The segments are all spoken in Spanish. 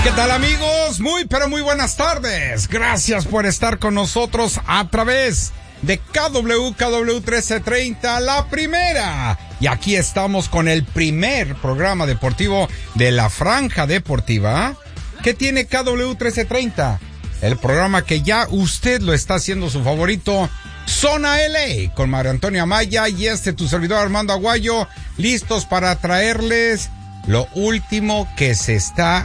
¿Qué tal, amigos? Muy, pero muy buenas tardes. Gracias por estar con nosotros a través de KW 1330, la primera. Y aquí estamos con el primer programa deportivo de la Franja Deportiva. ¿Qué tiene KW 1330? El programa que ya usted lo está haciendo su favorito, Zona LA, con Mario Antonio Amaya y tu servidor Armando Aguayo, listos para traerles lo último que se está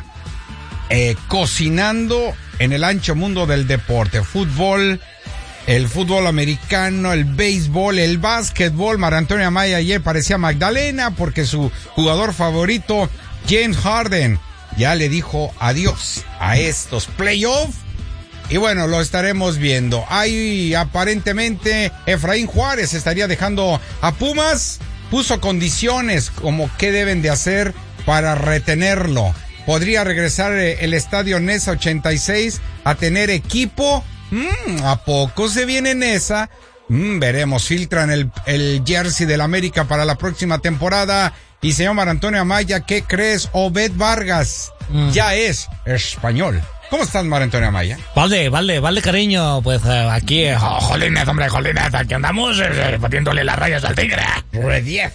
cocinando en el ancho mundo del deporte. Fútbol, el fútbol americano, el béisbol, el básquetbol. Mario Antonio Amaya ayer parecía Magdalena porque su jugador favorito, James Harden, ya le dijo adiós a estos playoffs. Y bueno, lo estaremos viendo. Ahí aparentemente Efraín Juárez estaría dejando a Pumas. Puso condiciones como qué deben de hacer para retenerlo. Podría regresar el estadio Nesa 86 a tener equipo. ¿A poco se viene Nesa? Veremos, filtran el jersey del América para la próxima temporada. Y señor Mario Antonio Amaya, ¿qué crees? Obed Vargas ya es español. ¿Cómo estás, Mario Antonio Amaya? Vale, cariño. Pues aquí, jolines, aquí andamos batiéndole las rayas al tigre. Re-10.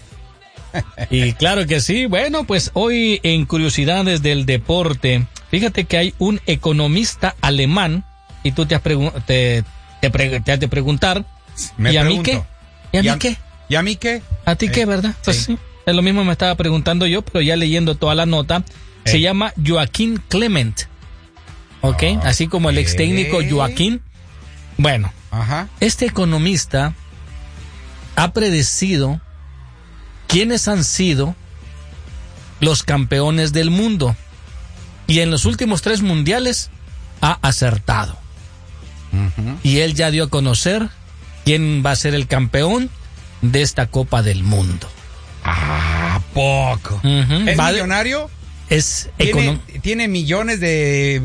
Y claro que sí. Bueno, pues hoy en Curiosidades del Deporte, fíjate que hay un economista alemán y tú te has de preguntar, ¿y a mí qué? ¿Y a mí qué? ¿Y a mí qué? ¿A ti qué, verdad? Pues sí. Es lo mismo me estaba preguntando yo, pero ya leyendo toda la nota, se llama Joaquín Clement. ¿Ok? Así como el ex técnico Joaquín. Bueno, este economista ha predecido quiénes han sido los campeones del mundo. Y en los últimos 3 mundiales ha acertado. Y él ya dio a conocer quién va a ser el campeón de esta Copa del Mundo. Poco. ¿Es millonario? ¿Tiene millones de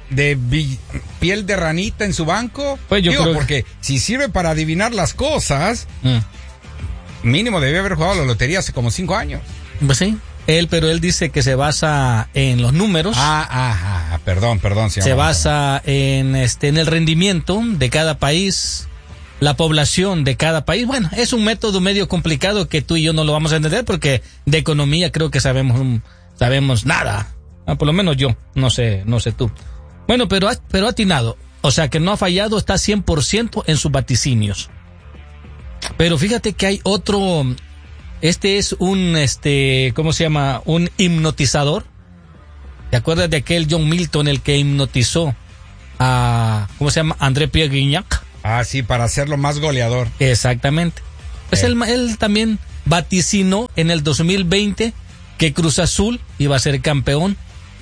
piel de ranita en su banco? Pues yo creo porque si sirve para adivinar las cosas, mínimo debe haber jugado la lotería hace como 5 años. Pues sí, pero él dice que se basa en los números. Perdón. Se basa en el rendimiento de cada país, la población de cada país. Bueno, es un método medio complicado que tú y yo no lo vamos a entender porque de economía creo que sabemos nada. Por lo menos yo, no sé tú. Bueno, pero ha atinado. O sea que no ha fallado, está 100% en sus vaticinios. Pero fíjate que hay otro. Este es un, ¿cómo se llama? Un hipnotizador. ¿Te acuerdas de aquel John Milton, el que hipnotizó a, ¿cómo se llama? André Pierre Gignac. Sí, para hacerlo más goleador. Exactamente. Pues él también vaticinó en el 2020 que Cruz Azul iba a ser campeón.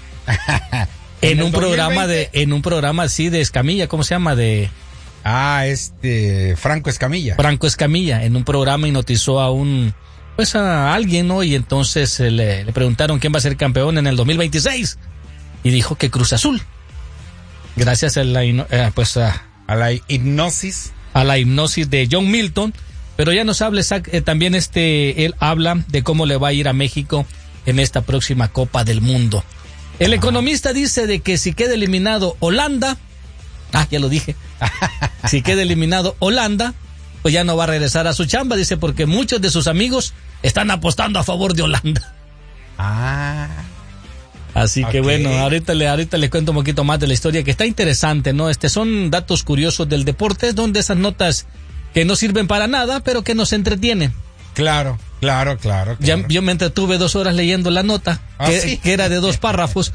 en un programa así de Escamilla, ¿cómo se llama? Franco Escamilla. Franco Escamilla, en un programa hipnotizó a alguien, ¿no? Y entonces le preguntaron quién va a ser campeón en el 2026 y dijo que Cruz Azul. Gracias a la hipnosis. A la hipnosis de John Milton, pero ya nos habla también él habla de cómo le va a ir a México en esta próxima Copa del Mundo. El economista dice de que si queda eliminado Holanda, ya lo dije, si queda eliminado Holanda, pues ya no va a regresar a su chamba, dice, porque muchos de sus amigos están apostando a favor de Holanda. Así que bueno, ahorita les cuento un poquito más de la historia, que está interesante, ¿no? Son datos curiosos del deporte, donde esas notas que no sirven para nada, pero que nos entretienen. Claro. Yo me entretuve 2 horas leyendo la nota, que era de 2 párrafos.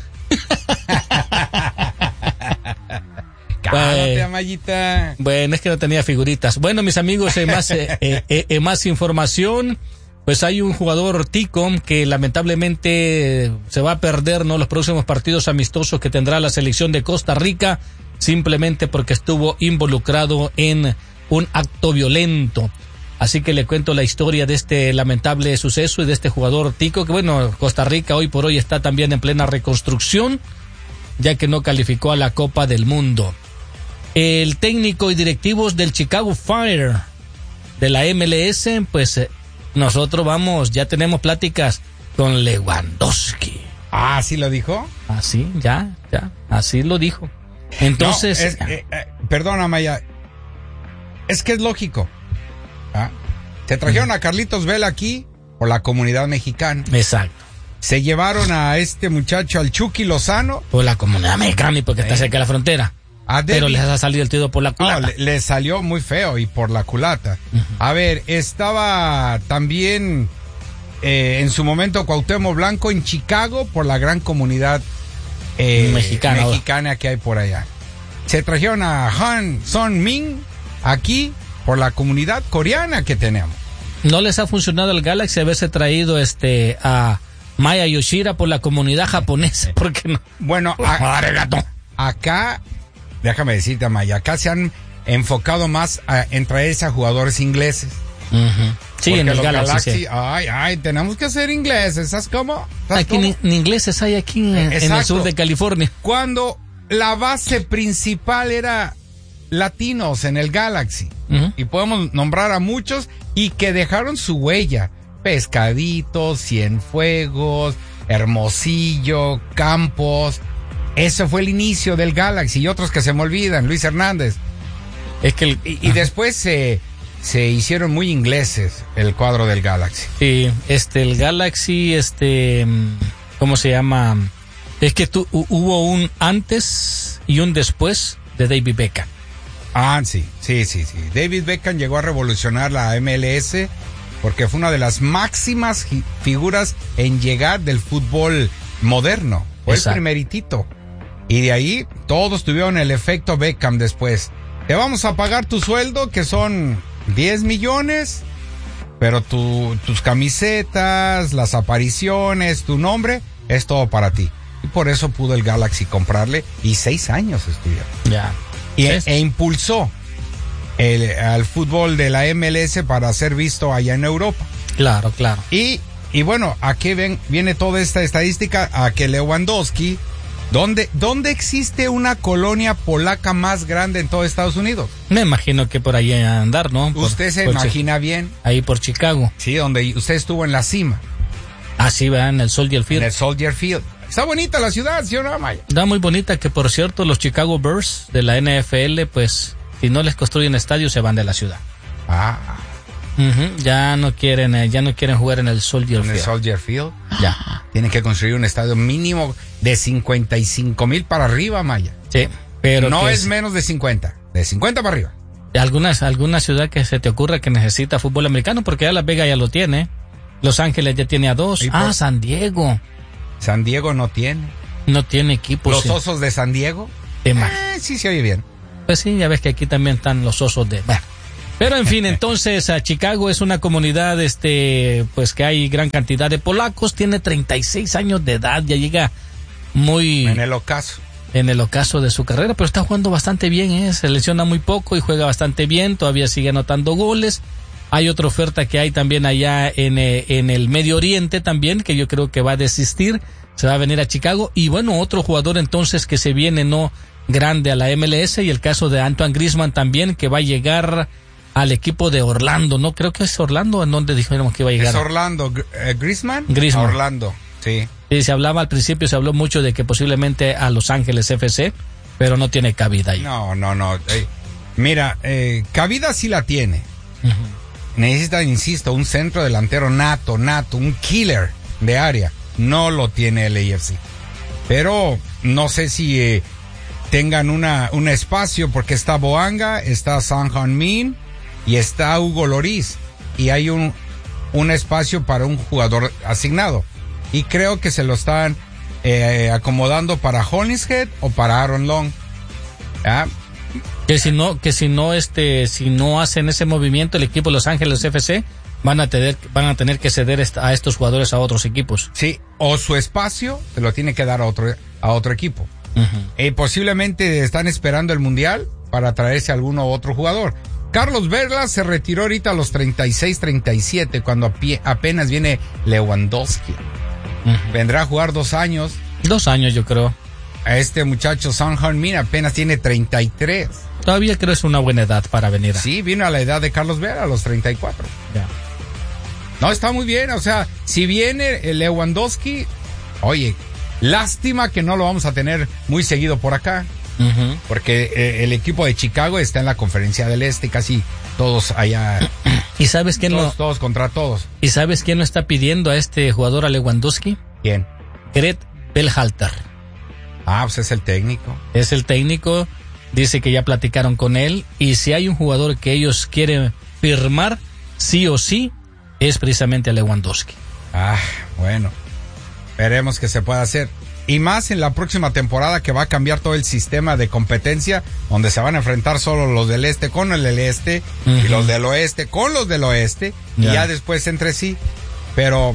Cálmate, Amayita. Bueno, es que no tenía figuritas. Bueno, mis amigos, más información. Pues hay un jugador tico que lamentablemente se va a perder, ¿no?, los próximos partidos amistosos que tendrá la selección de Costa Rica, simplemente porque estuvo involucrado en un acto violento. Así que le cuento la historia de este lamentable suceso y de este jugador tico, que bueno, Costa Rica hoy por hoy está también en plena reconstrucción, ya que no calificó a la Copa del Mundo. El técnico y directivos del Chicago Fire de la MLS, pues nosotros ya tenemos pláticas con Lewandowski. Ah, ¿sí lo dijo? Así, ya, así lo dijo. Entonces... No, perdona, Maya. Es que es lógico. ¿Ah? Se trajeron a Carlitos Vela aquí por la comunidad mexicana. Exacto. Se llevaron a este muchacho, al Chucky Lozano. Por la comunidad mexicana y porque está cerca de la frontera. Pero les ha salido el tiro por la culata. No, le salió muy feo y por la culata. A ver, estaba también en su momento Cuauhtémoc Blanco en Chicago por la gran comunidad mexicana que hay por allá. Se trajeron a Han Son-min aquí por la comunidad coreana que tenemos. ¿No les ha funcionado al Galaxy haberse traído a Maya Yoshida por la comunidad japonesa? ¿Por qué no? Bueno, acá, déjame decirte, Maya, acá se han enfocado más en traerse a jugadores ingleses. Sí, porque en el Galaxy. Sí. Ay, tenemos que ser ingleses, ¿sabes cómo? Aquí ni ingleses hay aquí en el sur de California. Cuando la base principal era latinos en el Galaxy. Y podemos nombrar a muchos y que dejaron su huella. Pescaditos, Cienfuegos, Hermosillo, Campos. Ese fue el inicio del Galaxy y otros que se me olvidan, Luis Hernández. Es que y después se hicieron muy ingleses el cuadro del Galaxy. Sí, el Galaxy, ¿cómo se llama? Es que hubo un antes y un después de David Beckham. Ah, sí. David Beckham llegó a revolucionar la MLS porque fue una de las máximas figuras en llegar del fútbol moderno. Fue el primeritito. Y de ahí todos tuvieron el efecto Beckham después. Te vamos a pagar tu sueldo, que son 10 millones, pero tus camisetas, las apariciones, tu nombre, es todo para ti. Y por eso pudo el Galaxy comprarle, y 6 años estuvieron. Ya. E impulsó al fútbol de la MLS para ser visto allá en Europa. Claro. Y bueno, aquí viene toda esta estadística a que Lewandowski, ¿dónde existe una colonia polaca más grande en todo Estados Unidos? Me imagino que por ahí a andar, ¿no? Usted se imagina bien. Ahí por Chicago. Sí, donde usted estuvo en la cima. Ah, sí, ¿verdad? En el Soldier Field. En el Soldier Field. Está bonita la ciudad, ¿sí o no, Maya? Está muy bonita, que por cierto los Chicago Bears de la NFL, pues, si no les construyen estadio, se van de la ciudad. Ya no quieren jugar en el Soldier Field. En el Soldier Field. Ya. Tienen que construir un estadio mínimo de 55,000 para arriba, Maya. Sí, pero no es menos de 50. De 50 para arriba. ¿Alguna ciudad que se te ocurra que necesita fútbol americano? Porque ya Las Vegas ya lo tiene. Los Ángeles ya tiene a 2. San Diego. San Diego no tiene. No tiene equipo. ¿Los Osos de San Diego? Sí se oye bien. Pues sí, ya ves que aquí también están los Osos de... Bueno. Pero en fin, entonces Chicago es una comunidad pues que hay gran cantidad de polacos, tiene 36 años de edad, ya llega muy... En el ocaso de su carrera, pero está jugando bastante bien, se lesiona muy poco y juega bastante bien, todavía sigue anotando goles. Hay otra oferta que hay también allá en el Medio Oriente también, que yo creo que va a desistir, se va a venir a Chicago. Y bueno, otro jugador entonces que se viene no grande a la MLS, y el caso de Antoine Griezmann también, que va a llegar al equipo de Orlando, ¿no? Creo que es Orlando, ¿en dónde dijimos que iba a llegar? Es Orlando. ¿Griezmann? Griezmann. Orlando, sí. Sí, se hablaba al principio, se habló mucho de que posiblemente a Los Ángeles FC, pero no tiene cabida ahí. No. Mira, cabida sí la tiene. Necesita, insisto, un centro delantero nato, un killer de área. No lo tiene el AFC. Pero no sé si tengan un espacio, porque está Boanga, está Son Heung-min y está Hugo Lloris. Y hay un espacio para un jugador asignado. Y creo que se lo están acomodando para Hollingshead o para Aaron Long. Que si no hacen ese movimiento, el equipo de Los Ángeles FC van a tener que ceder a estos jugadores a otros equipos. Sí, o su espacio se lo tiene que dar a otro equipo. Posiblemente están esperando el Mundial para traerse a alguno u otro jugador. Carlos Vela se retiró ahorita a los 36, 37, cuando apenas viene Lewandowski. Vendrá a jugar 2 años. 2 años, yo creo. A este muchacho Son Heung-min apenas tiene 33. Todavía creo que es una buena edad para venir. Sí, vino a la edad de Carlos Vela, a los 34. Ya. No, está muy bien. O sea, si viene el Lewandowski, oye, Lástima que no lo vamos a tener muy seguido por acá. Porque el equipo de Chicago está en la Conferencia del Este, casi todos allá. ¿Y sabes quién todos contra todos. ¿Y sabes quién lo está pidiendo a este jugador, a Lewandowski? ¿Quién? Gret Berhalter. Pues es el técnico. Es el técnico, dice que ya platicaron con él, y si hay un jugador que ellos quieren firmar, sí o sí, es precisamente a Lewandowski. Bueno, veremos qué se puede hacer. Y más en la próxima temporada, que va a cambiar todo el sistema de competencia, donde se van a enfrentar solo los del este con el del este, y los del oeste con los del oeste, y ya después entre sí. Pero,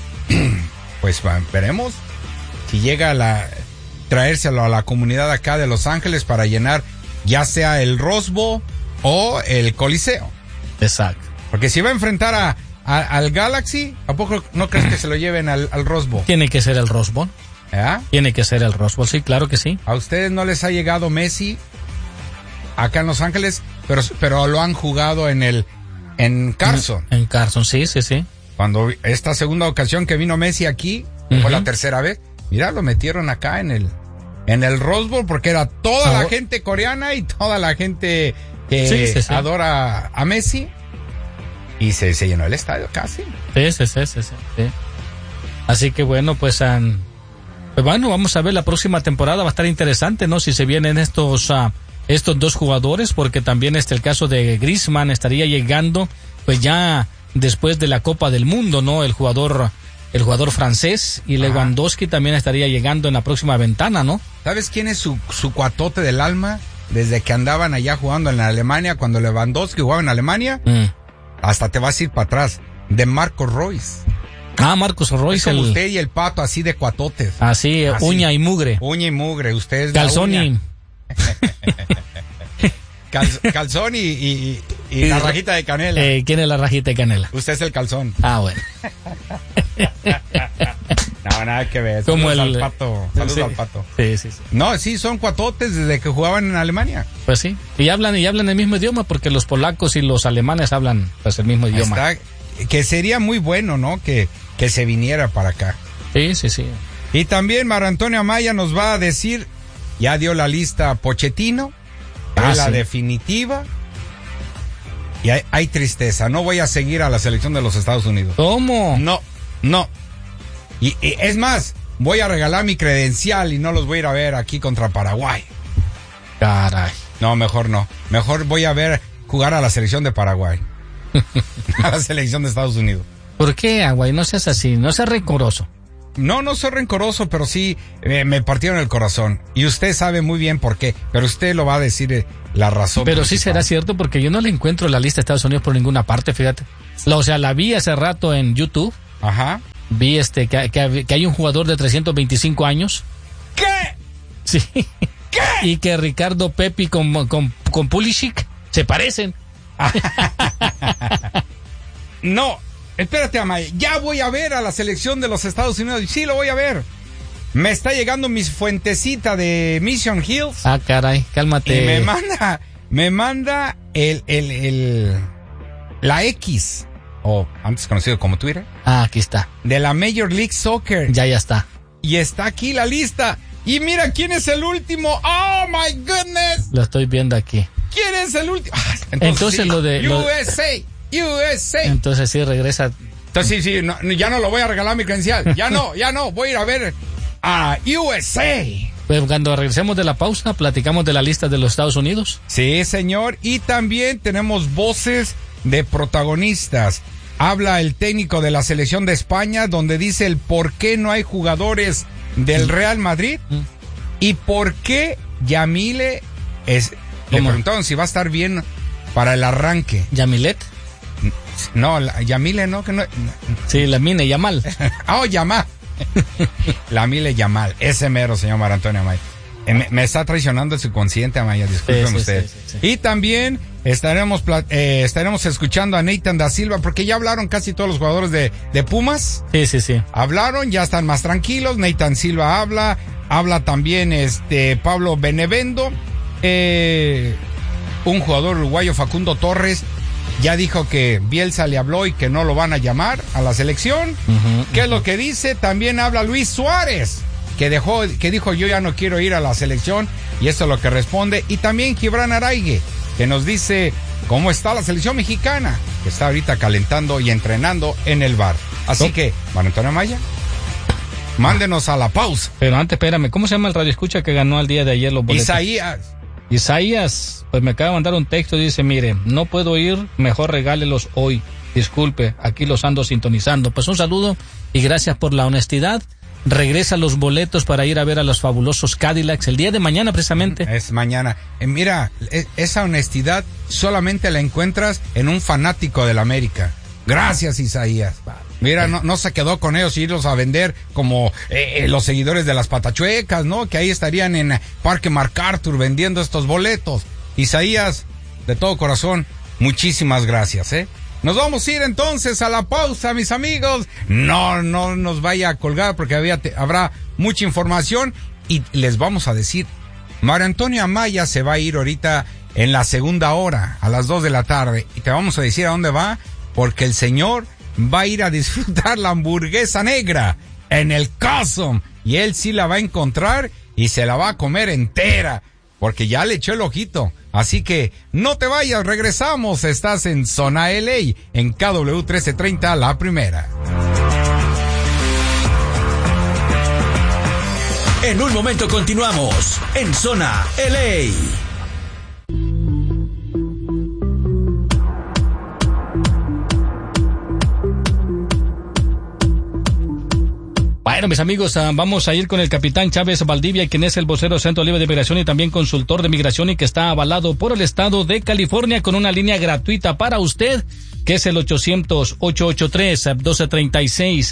pues veremos si llega traérselo a la comunidad acá de Los Ángeles para llenar ya sea el Rose Bowl o el Coliseo. Exacto. Porque si va a enfrentar al Galaxy, ¿a poco no crees que se lo lleven al Rose Bowl? Tiene que ser el Rose Bowl. Tiene que ser el Rose Bowl, sí, claro que sí. ¿A ustedes no les ha llegado Messi acá en Los Ángeles? Pero lo han jugado en Carson. En Carson, sí. Cuando esta segunda ocasión que vino Messi aquí, fue la tercera vez, mira, lo metieron acá en el Rose Bowl, porque era toda la gente coreana y toda la gente que adora a Messi, y se llenó el estadio casi. Sí. Así que bueno, pues bueno, vamos a ver, la próxima temporada va a estar interesante, ¿no? Si se vienen estos dos jugadores, porque también el caso de Griezmann estaría llegando, pues ya después de la Copa del Mundo, ¿no? El jugador francés, y Lewandowski también estaría llegando en la próxima ventana, ¿no? ¿Sabes quién es su cuatote del alma? Desde que andaban allá jugando en Alemania, cuando Lewandowski jugaba en Alemania, hasta te vas a ir para atrás, de Marcos Royce. Marcos Royce. Es como usted y el Pato, así de cuatotes. Así, uña y mugre. Uña y mugre, usted es calzón la uña. Calzón y la rajita de canela. ¿Quién es la rajita de canela? Usted es el calzón. Bueno. No, nada que ver. Como Saludos al Pato. Saludos al Pato. Sí. No, sí, son cuatotes desde que jugaban en Alemania. Pues sí. Y hablan el mismo idioma, porque los polacos y los alemanes hablan pues el mismo idioma. Que sería muy bueno, ¿no? Que se viniera para acá. Sí. Y también Marantonio Amaya nos va a decir, ya dio la lista Pochettino, es la definitiva. Y hay tristeza, no voy a seguir a la selección de los Estados Unidos. ¿Cómo? No. Y es más, voy a regalar mi credencial y no los voy a ir a ver aquí contra Paraguay. Caray. No, mejor no. Mejor voy a ver jugar a la selección de Paraguay. A la selección de Estados Unidos. ¿Por qué, Aguay? No seas así, no seas rencoroso. No soy rencoroso, pero sí me partieron el corazón. Y usted sabe muy bien por qué, pero usted lo va a decir la razón. Pero sí será cierto, porque yo no le encuentro la lista de Estados Unidos por ninguna parte, fíjate. La vi hace rato en YouTube. Ajá. Vi que hay un jugador de 325 años. ¿Qué? Sí. ¿Qué? Y que Ricardo Pepi con Pulisic se parecen. No, espérate, Amaya, ya voy a ver a la selección de los Estados Unidos. Sí, lo voy a ver. Me está llegando mi fuentecita de Mission Hills. Caray, cálmate. Y me manda la X, o antes conocido como Twitter. Aquí está. De la Major League Soccer. Ya está. Y está aquí la lista. Y mira quién es el último. Oh my goodness. Lo estoy viendo aquí. ¿Quién es el último? Entonces sí, lo de USA. Entonces sí regresa. Entonces sí, no, ya no lo voy a regalar mi credencial. Ya no. Voy a ir a ver a USA. Pues cuando regresemos de la pausa, platicamos de la lista de los Estados Unidos. Sí, señor. Y también tenemos voces de protagonistas. Habla el técnico de la selección de España, donde dice el por qué no hay jugadores del Real Madrid y por qué Yamile le preguntaron si va a estar bien para el arranque. ¿Yamilet? No, Yamile no, que no. Sí, Lamine Yamal. Yamal. Lamine Yamal, ese mero, señor Mar Antonio Amaya. Me está traicionando el subconsciente, Amaya, disculpen ustedes. Sí. Y también estaremos escuchando a Nathan da Silva, porque ya hablaron casi todos los jugadores de Pumas. Sí. Hablaron, ya están más tranquilos. Nathan Silva habla también Pablo Benevendo, un jugador uruguayo, Facundo Torres, ya dijo que Bielsa le habló y que no lo van a llamar a la selección. ¿Qué es lo que dice? También habla Luis Suárez, que dijo yo ya no quiero ir a la selección, y esto es lo que responde. Y también Gibran Araigue, que nos dice cómo está la selección mexicana, que está ahorita calentando y entrenando en el bar. Así que, Mario Antonio Amaya, mándenos a la pausa. Pero antes, espérame, ¿cómo se llama el radioescucha que ganó el día de ayer los boletos? Isaías, pues me acaba de mandar un texto y dice, mire, no puedo ir, mejor regálelos hoy. Disculpe, aquí los ando sintonizando. Pues un saludo y gracias por la honestidad. Regresa los boletos para ir a ver a los fabulosos Cadillacs el día de mañana precisamente. Es mañana. Mira, esa honestidad solamente la encuentras en un fanático del América. Gracias, Isaías. Mira, no se quedó con ellos irlos a vender como los seguidores de las Patachuecas, ¿no? Que ahí estarían en Parque MacArthur vendiendo estos boletos. Isaías, de todo corazón, muchísimas gracias, ¿eh? Nos vamos a ir entonces a la pausa, mis amigos. No nos vaya a colgar porque habrá mucha información y les vamos a decir, Mario Antonio Amaya se va a ir ahorita en la segunda hora, a las 2 de la tarde. Y te vamos a decir a dónde va, porque el señor va a ir a disfrutar la hamburguesa negra en el Custom. Y él sí la va a encontrar y se la va a comer entera, porque ya le echó el ojito. Así que no te vayas, regresamos. Estás en Zona LA, en KW 1330, la primera. En un momento continuamos en Zona LA. Bueno, mis amigos, vamos a ir con el capitán Chávez Valdivia, quien es el vocero del Centro Libre de Migración y también consultor de migración y que está avalado por el estado de California con una línea gratuita para usted, que es el 800-883-1236,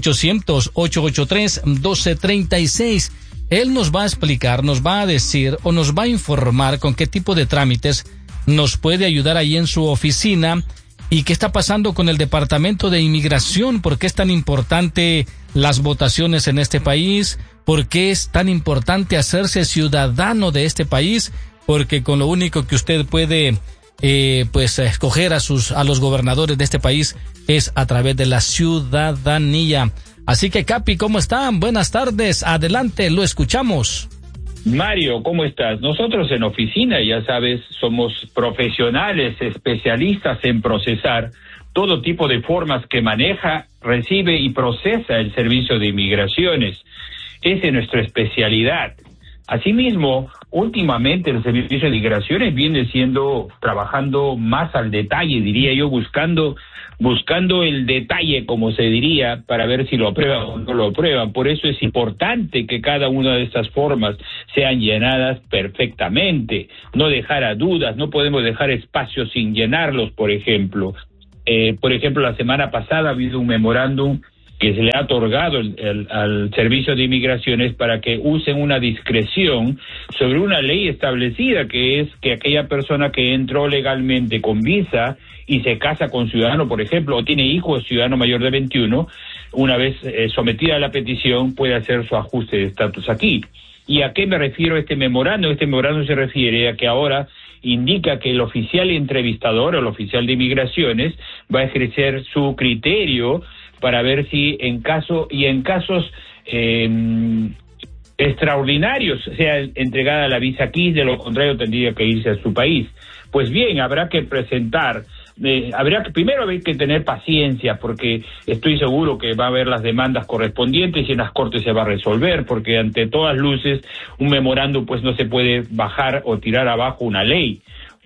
800-883-1236. Él nos va a explicar, nos va a decir o nos va a informar con qué tipo de trámites nos puede ayudar ahí en su oficina y qué está pasando con el Departamento de Inmigración, por qué es tan importante las votaciones en este país, por qué es tan importante hacerse ciudadano de este país, porque con lo único que usted puede escoger a los gobernadores de este país es a través de la ciudadanía. Así que, Capi, ¿cómo están? Buenas tardes, adelante, lo escuchamos. Mario, ¿cómo estás? Nosotros en oficina, ya sabes, somos profesionales, especialistas en procesar todo tipo de formas que maneja, recibe y procesa el Servicio de Inmigraciones. Esa es nuestra especialidad. Asimismo, últimamente el Servicio de Migraciones viene trabajando más al detalle, diría yo, buscando el detalle, como se diría, para ver si lo aprueban o no lo aprueban. Por eso es importante que cada una de estas formas sean llenadas perfectamente, no dejar a dudas, no podemos dejar espacios sin llenarlos, por ejemplo. La semana pasada ha habido un memorándum que se le ha otorgado al Servicio de Inmigraciones para que usen una discreción sobre una ley establecida, que es que aquella persona que entró legalmente con visa y se casa con ciudadano, por ejemplo, o tiene hijos ciudadano mayor de 21, una vez sometida a la petición, puede hacer su ajuste de estatus aquí. ¿Y a qué me refiero este memorándum? Este memorándum se refiere a que ahora indica que el oficial entrevistador o el oficial de inmigraciones va a ejercer su criterio para ver si en casos extraordinarios sea entregada la visa aquí, de lo contrario tendría que irse a su país. Pues bien, habrá que primero haber que tener paciencia, porque estoy seguro que va a haber las demandas correspondientes y en las cortes se va a resolver, porque ante todas luces un memorándum pues no se puede bajar o tirar abajo una ley.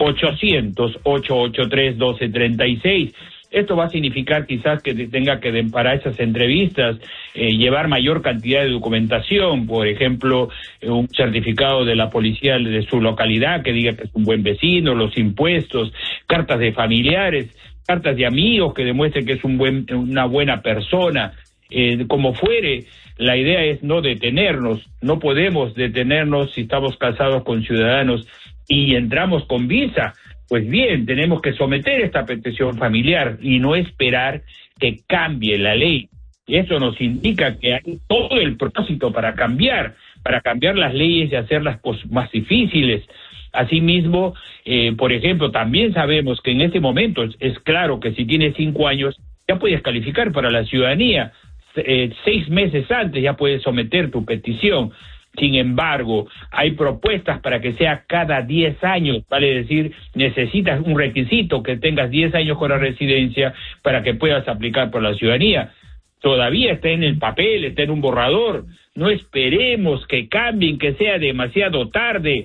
800-883-1236. Esto va a significar quizás que tenga que, para esas entrevistas, llevar mayor cantidad de documentación, por ejemplo, un certificado de la policía de su localidad que diga que es un buen vecino, los impuestos, cartas de familiares, cartas de amigos que demuestren que es una buena persona. Como fuere, la idea es no detenernos, no podemos detenernos si estamos casados con ciudadanos y entramos con visa. Pues bien, tenemos que someter esta petición familiar y no esperar que cambie la ley. Y eso nos indica que hay todo el propósito para cambiar las leyes y hacerlas más difíciles. Asimismo, por ejemplo, también sabemos que en este momento es claro que si tienes 5 años ya puedes calificar para la ciudadanía. 6 meses antes ya puedes someter tu petición. Sin embargo, hay propuestas para que sea cada 10 años, vale decir, necesitas un requisito que tengas 10 años con la residencia para que puedas aplicar por la ciudadanía. Todavía está en el papel, está en un borrador. No esperemos que cambien, que sea demasiado tarde.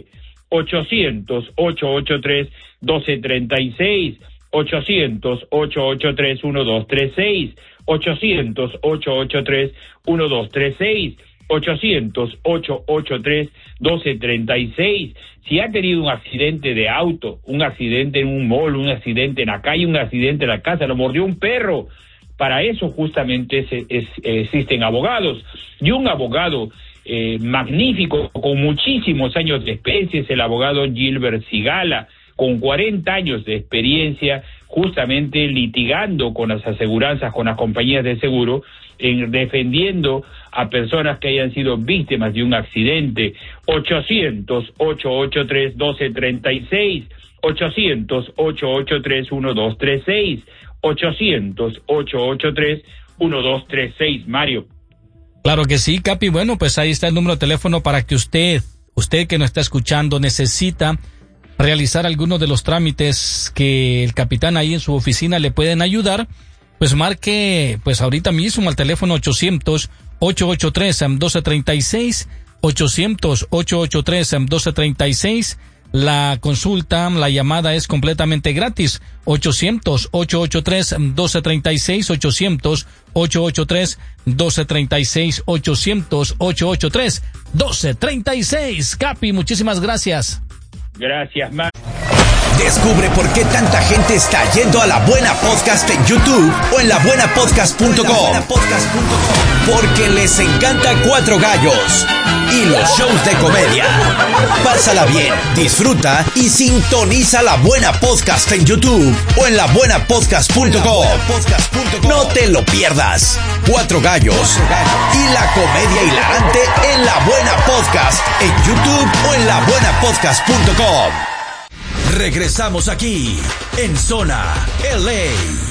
800-883-1236, 800-883-1236, 800-883-1236, 800-883-1236. Si ha tenido un accidente de auto, un accidente en un mall, un accidente en la calle, un accidente en la casa, lo mordió un perro, para eso justamente existen abogados. Y un abogado magnífico, con muchísimos años de experiencia, es el abogado Gilbert Sigala, con 40 años de experiencia, justamente litigando con las aseguranzas, con las compañías de seguro, defendiendo a personas que hayan sido víctimas de un accidente. 800-883-1236, 800-883-1236, 800-883-1236, Mario. Claro que sí, Capi. Bueno, pues ahí está el número de teléfono para que usted que nos está escuchando, necesita realizar algunos de los trámites que el capitán ahí en su oficina le pueden ayudar, pues marque pues ahorita mismo al teléfono 800-883-1236, 800-883-1236. La consulta, la llamada es completamente gratis. 800-883-1236, 800-883-1236, 800-883-1236. Capi, muchísimas gracias. Gracias, Mar. Descubre por qué tanta gente está yendo a La Buena Podcast en YouTube o en labuenapodcast.com. Porque les encanta Cuatro Gallos y los shows de comedia. Pásala bien, disfruta y sintoniza La Buena Podcast en YouTube o en labuenapodcast.com. No te lo pierdas. Cuatro Gallos y la comedia hilarante en La Buena Podcast en YouTube o en labuenapodcast.com. Regresamos aquí en Zona LA.